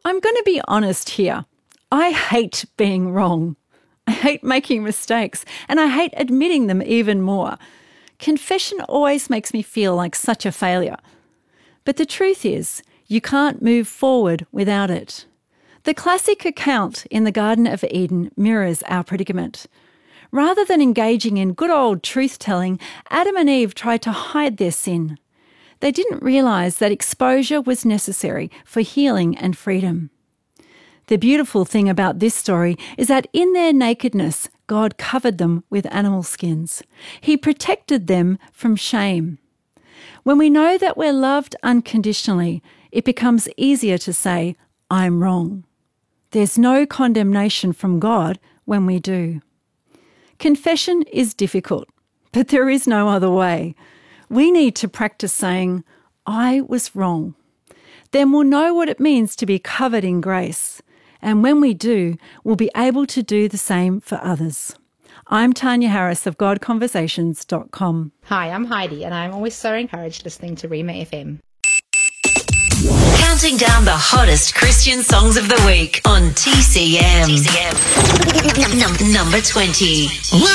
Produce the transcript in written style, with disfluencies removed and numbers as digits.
I'm going to be honest here. I hate being wrong. I hate making mistakes, and I hate admitting them even more. Confession always makes me feel like such a failure. But the truth is, you can't move forward without it. The classic account in the Garden of Eden mirrors our predicament. Rather than engaging in good old truth-telling, Adam and Eve tried to hide their sin. They didn't realise that exposure was necessary for healing and freedom. The beautiful thing about this story is that in their nakedness, God covered them with animal skins. He protected them from shame. When we know that we're loved unconditionally, it becomes easier to say, I'm wrong. There's no condemnation from God when we do. Confession is difficult, but there is no other way. We need to practice saying, I was wrong. Then we'll know what it means to be covered in grace. And when we do, we'll be able to do the same for others. I'm Tanya Harris of GodConversations.com. Hi, I'm Heidi, and I'm always so encouraged listening to Rima FM. Counting down the hottest Christian songs of the week on TCM. Number 20.